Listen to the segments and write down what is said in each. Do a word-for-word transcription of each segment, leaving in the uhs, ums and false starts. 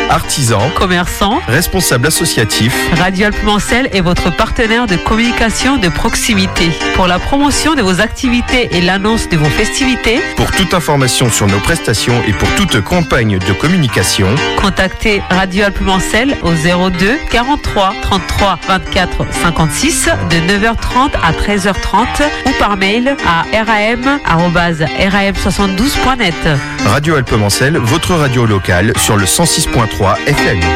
artisans, commerçants, responsables associatifs. Radio Alpes-Mancel est votre partenaire de communication de proximité. Pour la promotion de vos activités et l'annonce de vos festivités, Pour toute information sur nos prestations et pour toute campagne de communication, contactez Radio Alpes-Mancel au zéro deux quarante-trois trente-trois vingt-quatre cinquante-six de neuf heures trente à treize heures trente ou par mail à ram arobase ram soixante-douze point net. Radio Alpes-Mancel, votre radio locale sur le cent six point trois F M.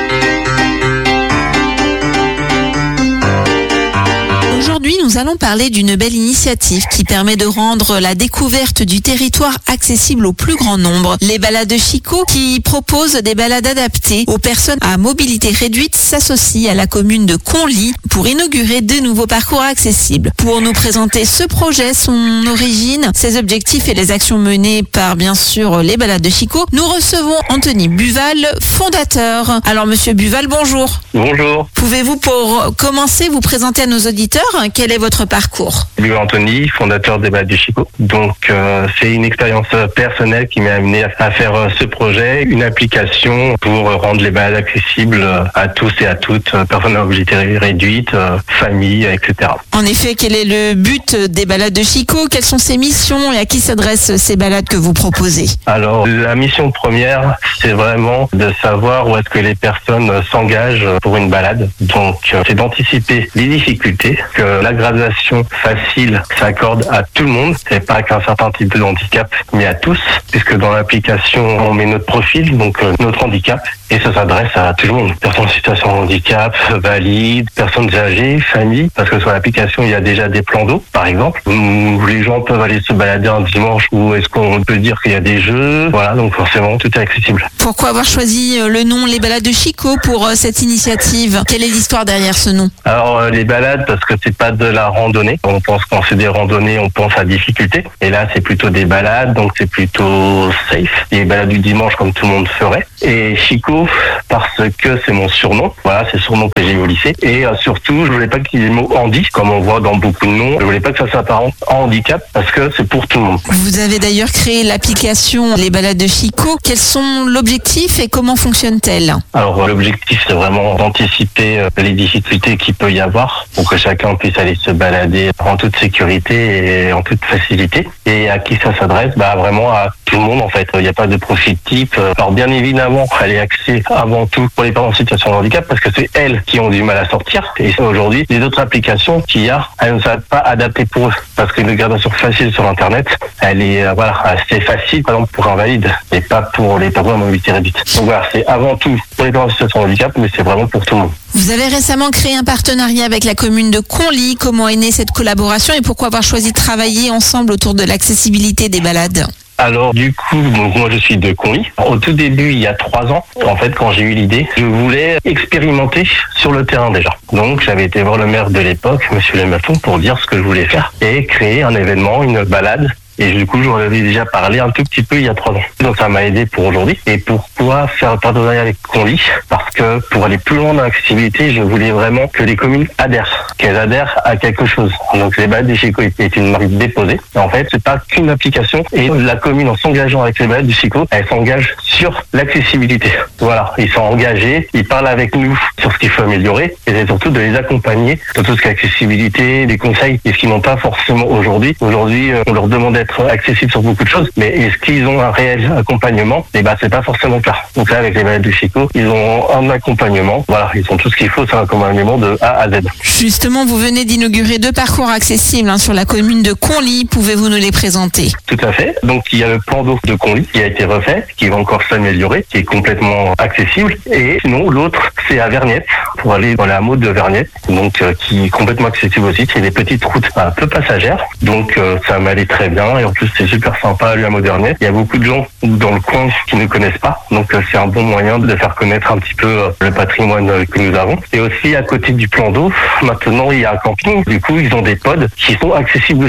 Aujourd'hui, nous allons parler d'une belle initiative qui permet de rendre la découverte du territoire accessible au plus grand nombre. Les balades de Chico, qui proposent des balades adaptées aux personnes à mobilité réduite, s'associent à la commune de Conly pour inaugurer de nouveaux parcours accessibles. Pour nous présenter ce projet, son origine, ses objectifs et les actions menées par, bien sûr, les balades de Chico, nous recevons Anthony Buval, fondateur. Alors, monsieur Buval, bonjour. Bonjour. Pouvez-vous, pour commencer, vous présenter à nos auditeurs quel est votre parcours? Buval Anthony, fondateur des balades de Chico. Donc, euh, c'est une expérience personnelle qui m'a amené à faire euh, ce projet, une application pour euh, rendre les balades accessibles euh, à tous et à toutes, euh, personnes à mobilité réduite, euh, famille, et cetera. En effet, quel est le but des balades de Chico? Quelles sont ses missions et à qui s'adressent ces balades que vous proposez? Alors, la mission première, c'est vraiment de savoir où est-ce que les personnes euh, s'engagent pour une balade. Donc, euh, c'est d'anticiper les difficultés, que la gradation facile s'accorde à tout le monde, c'est pas qu'un certain type de handicap, mais à tous, puisque dans l'application, on met notre profil, donc euh, notre handicap, et ça s'adresse à tout le monde. Personnes en situation de handicap, valides, personnes âgées, familles, parce que sur l'application, il y a déjà des plans d'eau, par exemple, où les gens peuvent aller se balader un dimanche, où est-ce qu'on peut dire qu'il y a des jeux, voilà, donc forcément, tout est accessible. Pourquoi avoir choisi le nom Les Balades de Chico pour cette initiative? Quelle est l'histoire derrière ce nom? Alors, euh, les balades, parce que c'est pas de la randonnée. On pense quand c'est des randonnées, on pense à difficulté. Et là, c'est plutôt des balades, donc c'est plutôt safe. Des balades du dimanche comme tout le monde ferait. Et Chico, parce que c'est mon surnom. Voilà, c'est le surnom que j'ai eu au lycée. Et euh, surtout, je voulais pas qu'il y ait le mot handi, comme on voit dans beaucoup de noms. Je voulais pas que ça s'apparente à handicap, parce que c'est pour tout le monde. Vous avez d'ailleurs créé l'application Les Balades de Chico. Quels sont l'objectif et comment fonctionne-t-elle? Alors, l'objectif, c'est vraiment d'anticiper les difficultés qu'il peut y avoir pour que chacun puisse aller se balader en toute sécurité et en toute facilité. Et à qui ça s'adresse? Bah, vraiment à tout le monde, en fait. Il n'y a pas de profil type. Alors, bien évidemment, elle est axée avant tout pour les personnes en situation de handicap parce que c'est elles qui ont du mal à sortir. Et aujourd'hui, les autres applications qu'il y a, elles ne sont pas adaptées pour eux. Parce qu'une gradation facile sur Internet, elle est, euh, voilà, assez facile, par exemple, pour un valide, et pas pour les personnes à mobilité réduite. Donc voilà, c'est avant tout pour les personnes en situation de handicap, mais c'est vraiment pour tout le monde. Vous avez récemment créé un partenariat avec la commune de Conly. Comment est née cette collaboration et pourquoi avoir choisi de travailler ensemble autour de l'accessibilité des balades? Alors du coup, donc, moi je suis de Conly. Au tout début, il y a trois ans, en fait, quand j'ai eu l'idée, je voulais expérimenter sur le terrain déjà. Donc j'avais été voir le maire de l'époque, Monsieur Lematon, pour dire ce que je voulais faire et créer un événement, une balade. Et du coup, j'en avais déjà parlé un tout petit peu il y a trois ans. Donc ça m'a aidé pour aujourd'hui. Et pourquoi faire un partenariat avec Conly? Parce que pour aller plus loin dans l'accessibilité, je voulais vraiment que les communes adhèrent, qu'elles adhèrent à quelque chose. Donc les balades de Chico est une marque déposée. Et en fait, c'est pas qu'une application. Et la commune, en s'engageant avec les balades de Chico, elle s'engage sur l'accessibilité. Voilà, ils sont engagés, ils parlent avec nous sur ce qu'il faut améliorer. Et c'est surtout de les accompagner sur tout ce qui est accessibilité, des conseils, et ce qu'ils n'ont pas forcément aujourd'hui. Aujourd'hui, on leur demande d'être accessible sur beaucoup de choses, mais est-ce qu'ils ont un réel accompagnement? Et ben c'est pas forcément le cas. Donc là, avec les balades de Chico, ils ont un accompagnement. Voilà, ils ont tout ce qu'il faut, c'est un accompagnement de A à Z. Justement, vous venez d'inaugurer deux parcours accessibles hein, sur la commune de Conly. Pouvez-vous nous les présenter? Tout à fait. Donc il y a le plan d'eau de Conly qui a été refait, qui va encore s'améliorer, qui est complètement accessible. Et sinon, l'autre, c'est à Verniette, pour aller dans la hameau de Verniette, donc euh, qui est complètement accessible aussi. C'est des petites routes un peu passagères, donc euh, ça m'allait très bien. Et en plus, c'est super sympa, lui, à Modernet. Il y a beaucoup de gens dans le coin qui ne connaissent pas. Donc, euh, c'est un bon moyen de faire connaître un petit peu euh, le patrimoine euh, que nous avons. Et aussi, à côté du plan d'eau, maintenant, il y a un camping. Du coup, ils ont des pods qui sont accessibles aussi.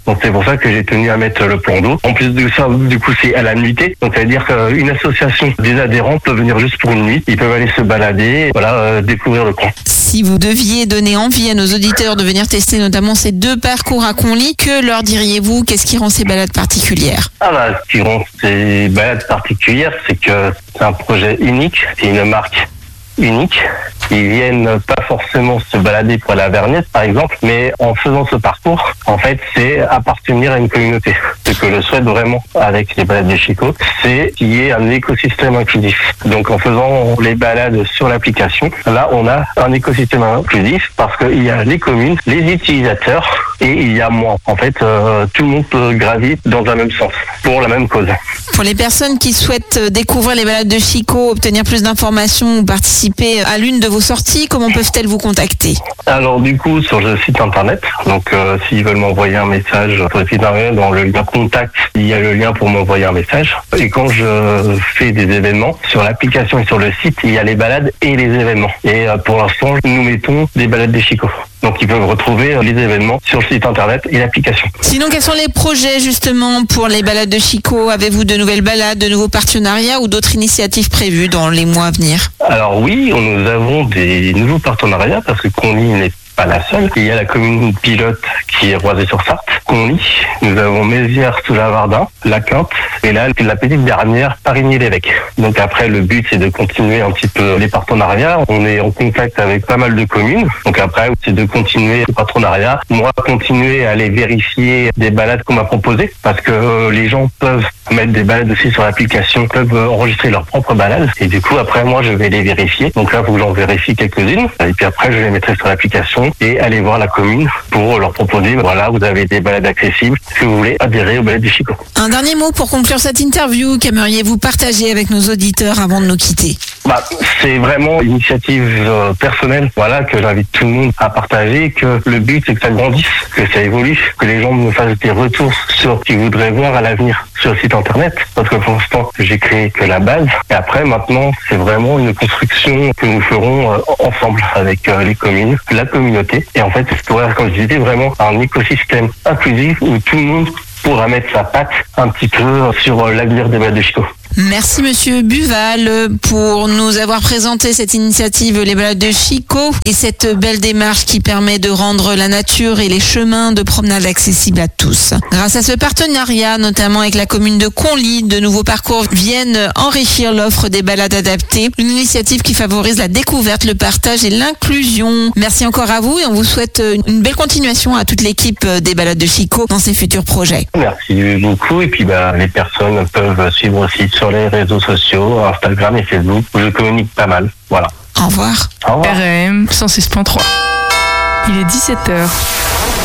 Donc c'est pour ça que j'ai tenu à mettre le plan d'eau. En plus de ça, du coup, c'est à la nuitée. Donc ça veut dire qu'une association des adhérents peut venir juste pour une nuit. Ils peuvent aller se balader, voilà, euh, découvrir le coin. Si vous deviez donner envie à nos auditeurs de venir tester notamment ces deux parcours à Conly, que leur diriez-vous? Qu'est-ce qui rend ces balades particulières? Ah bah, ce qui rend ces balades particulières, c'est que c'est un projet unique, c'est une marque unique. Ils viennent pas forcément se balader pour la Vernet, par exemple, mais en faisant ce parcours, en fait, c'est appartenir à une communauté. Ce que je souhaite vraiment avec les balades de Chico, c'est qu'il y ait un écosystème inclusif. Donc, en faisant les balades sur l'application, là, on a un écosystème inclusif parce qu'il y a les communes, les utilisateurs et il y a moi. En fait, euh, tout le monde peut gravir dans un même sens, pour la même cause. Pour les personnes qui souhaitent découvrir les balades de Chico, obtenir plus d'informations ou participer à l'une de vos sorties, comment peuvent-elles vous contacter? Alors du coup, sur le site internet, donc euh, s'ils veulent m'envoyer un message sur le site internet, dans le lien contact, il y a le lien pour m'envoyer un message. Et quand je fais des événements, sur l'application et sur le site, il y a les balades et les événements. Et euh, pour l'instant, nous mettons des balades de Chico. Donc ils peuvent retrouver les événements sur le site internet et l'application. Sinon, quels sont les projets justement pour les balades de Chico? Avez-vous de nouvelles balades, de nouveaux partenariats ou d'autres initiatives prévues dans les mois à venir? Alors oui, nous avons des nouveaux partenariats parce que Conly n'est pas la seule. Il y a la commune pilote qui est Roisey-sur-Sarthe, Conly, nous avons Mézières-sous-Lavardin, La Quinte, et là, la petite dernière, Parigny-l'Évêque. Donc après, le but, c'est de continuer un petit peu les partenariats. On est en contact avec pas mal de communes. Donc après, c'est de continuer les partenariats. Moi, continuer à aller vérifier des balades qu'on m'a proposées, parce que euh, les gens peuvent mettre des balades aussi sur l'application, peuvent euh, enregistrer leurs propres balades. Et du coup, après, moi, je vais les vérifier. Donc là, il faut que j'en vérifie quelques-unes. Et puis après, je les mettrai sur l'application et aller voir la commune pour leur proposer, voilà, vous avez des balades accessibles, si vous voulez adhérer aux balades du Chico. Un dernier mot pour conclure cette interview, qu'aimeriez-vous partager avec nos auditeurs avant de nous quitter? Bah, c'est vraiment une initiative euh, personnelle, voilà, que j'invite tout le monde à partager, que le but c'est que ça grandisse, que ça évolue, que les gens me fassent des retours sur ce qu'ils voudraient voir à l'avenir sur le site internet, parce que pour l'instant j'ai créé que la base, et après maintenant c'est vraiment une construction que nous ferons euh, ensemble avec euh, les communes, la communauté, et en fait c'est ouais, comme je disais vraiment un écosystème inclusif où tout le monde pourra mettre sa patte un petit peu sur euh, l'avenir des balades de Chico. Merci Monsieur Buval pour nous avoir présenté cette initiative Les Balades de Chico et cette belle démarche qui permet de rendre la nature et les chemins de promenade accessibles à tous. Grâce à ce partenariat, notamment avec la commune de Conly, de nouveaux parcours viennent enrichir l'offre des balades adaptées, une initiative qui favorise la découverte, le partage et l'inclusion. Merci encore à vous et on vous souhaite une belle continuation à toute l'équipe des Balades de Chico dans ses futurs projets. Merci beaucoup et puis bah, les personnes peuvent suivre aussi sur les réseaux sociaux, Instagram et Facebook, où je communique pas mal. Voilà. Au revoir. Au revoir. R A M cent six point trois. Il est dix-sept heures.